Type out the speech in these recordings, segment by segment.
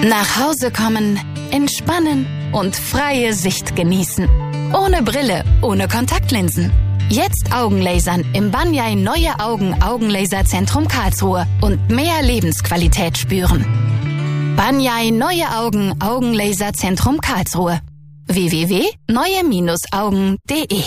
Nach Hause kommen, entspannen und freie Sicht genießen. Ohne Brille, ohne Kontaktlinsen. Jetzt Augenlasern im Banyai Neue Augen Augenlaserzentrum Karlsruhe und mehr Lebensqualität spüren. Banyai Neue Augen Augenlaserzentrum Karlsruhe. www.neue-augen.de.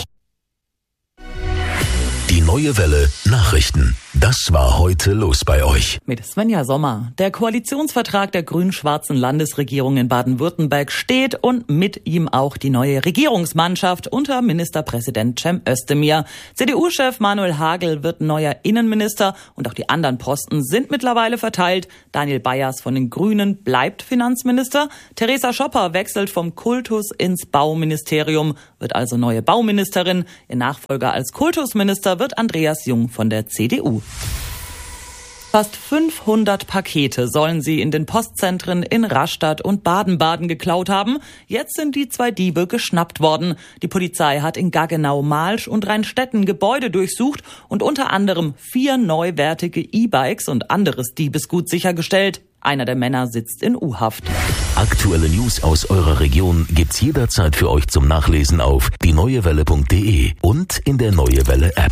Die Neue Welle Nachrichten. Das war heute los bei euch. Mit Svenja Sommer. Der Koalitionsvertrag der grün-schwarzen Landesregierung in Baden-Württemberg steht und mit ihm auch die neue Regierungsmannschaft unter Ministerpräsident Cem Özdemir. CDU-Chef Manuel Hagel wird neuer Innenminister und auch die anderen Posten sind mittlerweile verteilt. Daniel Bayers von den Grünen bleibt Finanzminister. Theresa Schopper wechselt vom Kultus ins Bauministerium, wird also neue Bauministerin. Ihr Nachfolger als Kultusminister wird Andreas Jung von der CDU. Fast 500 Pakete sollen sie in den Postzentren in Rastatt und Baden-Baden geklaut haben. Jetzt sind die 2 Diebe geschnappt worden. Die Polizei hat in Gaggenau, Malsch und Rheinstetten Gebäude durchsucht und unter anderem 4 neuwertige E-Bikes und anderes Diebesgut sichergestellt. Einer der Männer sitzt in U-Haft. Aktuelle News aus eurer Region gibt's jederzeit für euch zum Nachlesen auf dieneuewelle.de und in der Neue Welle App.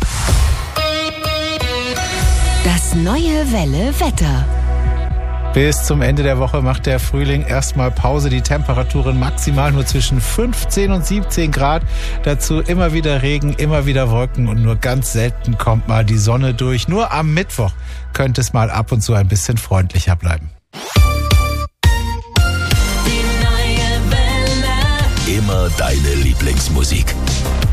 Das Neue Welle Wetter. Bis zum Ende der Woche macht der Frühling erstmal Pause. Die Temperaturen maximal nur zwischen 15 und 17 Grad. Dazu immer wieder Regen, immer wieder Wolken und nur ganz selten kommt mal die Sonne durch. Nur am Mittwoch könnte es mal ab und zu ein bisschen freundlicher bleiben. Immer deine Lieblingsmusik.